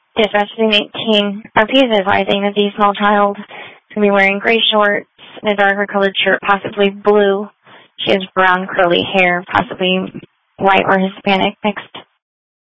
Dispatching 18. RP is advising that the small child is going to be wearing gray shorts and a darker colored shirt, possibly blue. She has brown curly hair, possibly white or Hispanic mixed.